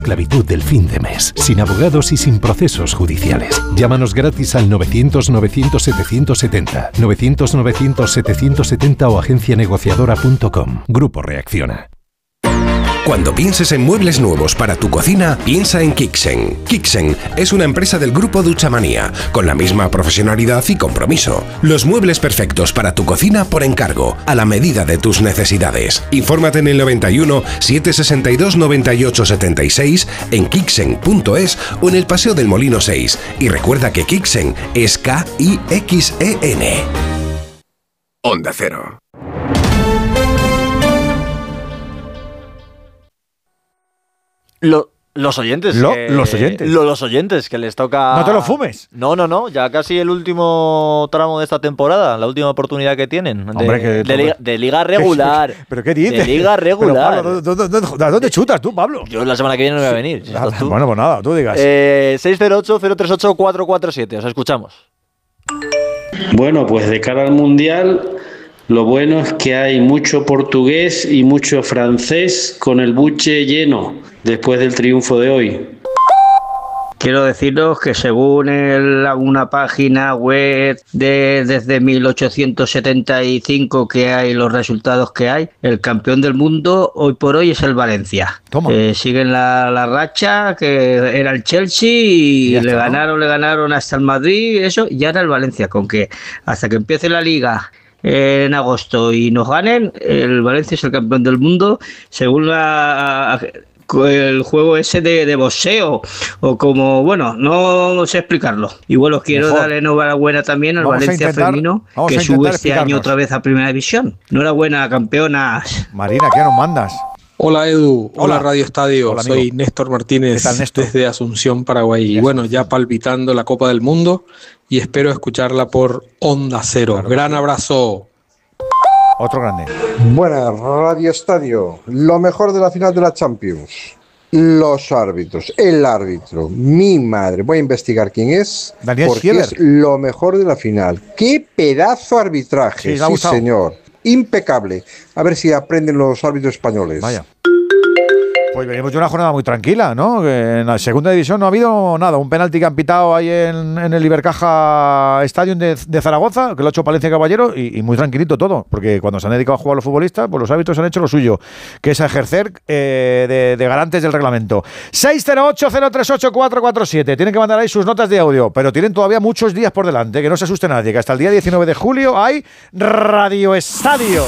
Esclavitud del fin de mes, sin abogados y sin procesos judiciales. Llámanos gratis al 900-900-770, 900-900-770 o agencianegociadora.com. Grupo Reacciona. Cuando pienses en muebles nuevos para tu cocina, piensa en Kixen. Kixen es una empresa del grupo Duchamanía, con la misma profesionalidad y compromiso. Los muebles perfectos para tu cocina por encargo, a la medida de tus necesidades. Infórmate en el 91 762 98 76, en kixen.es o en el Paseo del Molino 6. Y recuerda que Kixen es K-I-X-E-N. Onda Cero. Los oyentes. Los oyentes. Los oyentes, que les toca... No te lo fumes. No, ya casi el últmo tramo de esta temporada, la última oportunidad que tienen. De liga regular. ¿Pero qué dices? De liga regular. Pero, Pablo, ¿dónde chutas tú, Pablo? Yo la semana que viene no voy a venir. Bueno, pues nada, tú digas. 608-038-447, os escuchamos. Bueno, pues de cara al Mundial, lo bueno es que hay mucho portugués y mucho francés con el buche lleno después del triunfo de hoy. Quiero deciros que según una página web desde 1875 que hay los resultados que hay, el campeón del mundo hoy por hoy es el Valencia. Siguen la racha que era el Chelsea y le ganaron hasta el Madrid, eso, y ahora el Valencia, con que hasta que empiece la liga en agosto y nos ganen, el Valencia es el campeón del mundo según el juego ese de boxeo, o como, bueno, no sé explicarlo. Y bueno, os quiero dar enhorabuena también al Valencia femenino, que sube este año otra vez a Primera División. Enhorabuena, campeonas. Marina, ¿qué nos mandas? Hola Edu, hola Radio Estadio, soy Néstor Martínez. ¿Qué tal, Néstor? Desde Asunción, Paraguay. Y bueno, ya palpitando la Copa del Mundo y espero escucharla por Onda Cero. Claro. Gran abrazo. Otro grande. Buenas, Radio Estadio. Lo mejor de la final de la Champions. Los árbitros. El árbitro. Mi madre. Voy a investigar quién es. Daniel porque Schieber. Es lo mejor de la final. ¡Qué pedazo arbitraje! Sí, señor. Impecable. A ver si aprenden los árbitros españoles. Vaya. Pues venimos de una jornada muy tranquila, ¿no? Que en la segunda división no ha habido nada. Un penalti que han pitado ahí en el Ibercaja Stadium de Zaragoza, que lo ha hecho Palencia Caballero, y muy tranquilito todo, porque cuando se han dedicado a jugar los futbolistas, pues los árbitros han hecho lo suyo, que es ejercer de garantes del reglamento. 608-038-447. Tienen que mandar ahí sus notas de audio, pero tienen todavía muchos días por delante, que no se asuste nadie, que hasta el día 19 de julio hay Radio Estadio.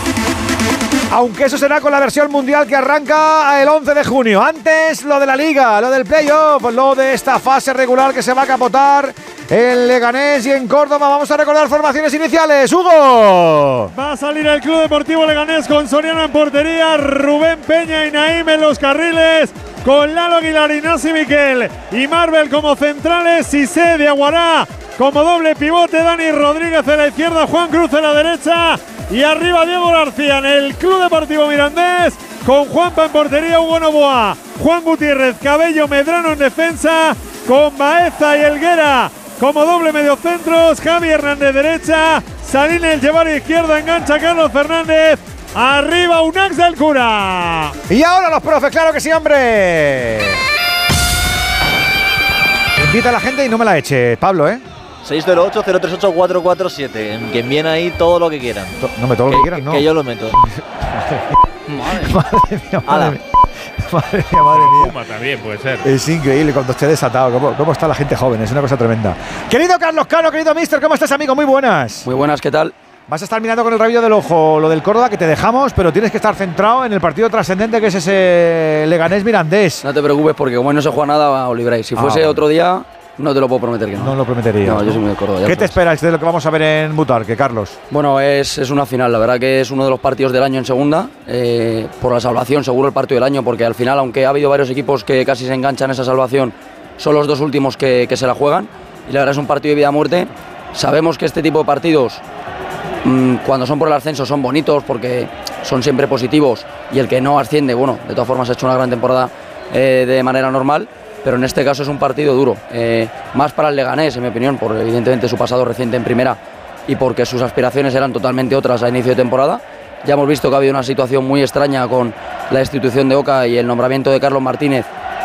Aunque eso será con la versión mundial que arranca el 11 de junio. Antes, lo de la Liga, lo del playoff, lo de esta fase regular que se va a capotar en Leganés y en Córdoba. Vamos a recordar formaciones iniciales. ¡Hugo! Va a salir el Club Deportivo Leganés con Soriano en portería, Rubén Peña y Naim en los carriles, con Lalo Aguilar, Ignasi Miquel y Marvel como centrales, Cissé de Aguará como doble pivote, Dani Rodríguez en la izquierda, Juan Cruz en la derecha. Y arriba Diego García en el Club Deportivo Mirandés, con Juanpa en portería, Hugo Novoa, Juan Gutiérrez, Cabello, Medrano en defensa, con Baeza y Helguera como doble mediocentros, Javi Hernández derecha, Salín el Llevar izquierda, engancha Carlos Fernández, arriba Unax del Cura. Y ahora los profes, claro que sí, hombre. Invita a la gente y no me la eche, Pablo, 608-038-447. Que envíen ahí todo lo que quieran. No me todo lo que quieran, no. Que yo lo meto. Madre mía. Puma también puede ser. Es increíble cuando esté desatado. ¿Cómo está la gente joven? Es una cosa tremenda. Querido Carlos Cano, querido mister, ¿cómo estás, amigo? Muy buenas. Muy buenas, ¿qué tal? Vas a estar mirando con el rabillo del ojo lo del Córdoba, que te dejamos, pero tienes que estar centrado en el partido trascendente que es ese Leganés-Mirandés. No te preocupes, porque como hoy no se juega nada, os libráis. Si fuese otro día, no te lo puedo prometer que no. No lo prometería. No, yo soy muy de Córdoba. ¿Qué te esperas de lo que vamos a ver en Butarque, Carlos? Bueno, es una final. La verdad que es uno de los partidos del año en segunda. Por la salvación, seguro el partido del año, porque al final, aunque ha habido varios equipos que casi se enganchan en esa salvación, son los dos últimos que se la juegan. Y la verdad es un partido de vida o muerte. Sabemos que este tipo de partidos, cuando son por el ascenso, son bonitos porque son siempre positivos. Y el que no asciende, bueno, de todas formas ha hecho una gran temporada de manera normal. Pero en este caso es un partido duro, más para el Leganés, en mi opinión, por evidentemente su pasado reciente en primera y porque sus aspiraciones eran totalmente otras a inicio de temporada. Ya hemos visto que ha habido una situación muy extraña con la destitución de Oca y el nombramiento de Carlos Martínez,